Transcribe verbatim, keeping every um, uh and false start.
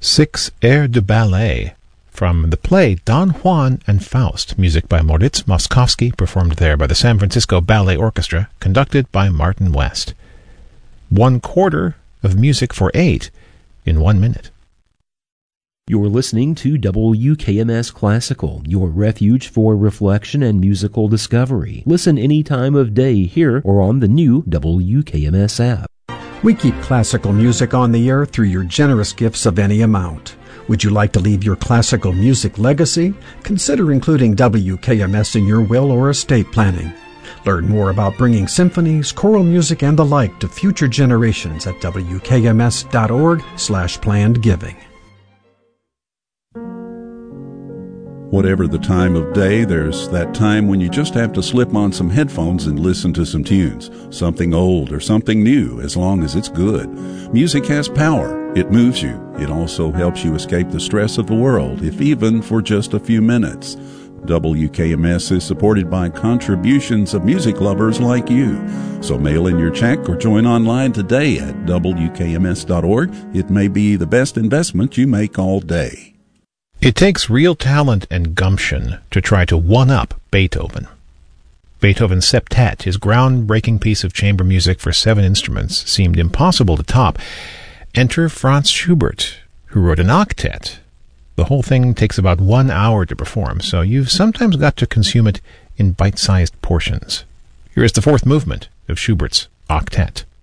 Six airs de ballet from the play Don Juan and Faust, music by Moritz Moszkowski, performed there by the San Francisco Ballet Orchestra, conducted by Martin West. One quarter of music for eight in one minute. You're listening to W K M S Classical, your refuge for reflection and musical discovery. Listen any time of day here or on the new W K M S app. We keep classical music on the air through your generous gifts of any amount. Would you like to leave your classical music legacy? Consider including W K M S in your will or estate planning. Learn more about bringing symphonies, choral music, and the like to future generations at W K M S dot org slash planned giving. Whatever the time of day, there's that time when you just have to slip on some headphones and listen to some tunes. Something old or something new, as long as it's good. Music has power. It moves you. It also helps you escape the stress of the world, if even for just a few minutes. W K M S is supported by contributions of music lovers like you. So mail in your check or join online today at W K M S dot org. It may be the best investment you make all day. It takes real talent and gumption to try to one-up Beethoven. Beethoven's Septet, his groundbreaking piece of chamber music for seven instruments, seemed impossible to top. Enter Franz Schubert, who wrote an octet. The whole thing takes about one hour to perform, so you've sometimes got to consume it in bite-sized portions. Here is the fourth movement of Schubert's octet.